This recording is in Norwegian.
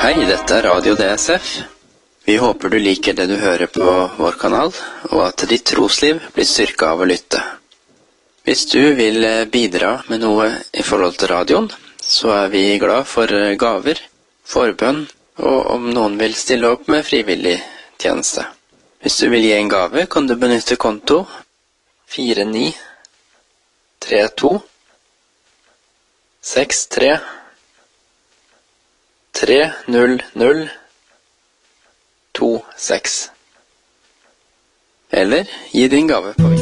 Hei, dette er Radio DSF. Vi håper du liker det du hører på vår kanal, og at ditt trosliv blir styrket av å lytte. Hvis du vil bidra med noe i forhold til radioen, så er vi glad for gaver, forbønn, og om noen vil stille opp med frivillig tjeneste. Hvis du vil gi en gave, kan du benytte konto 4932 63 30026. Eller gi din gave på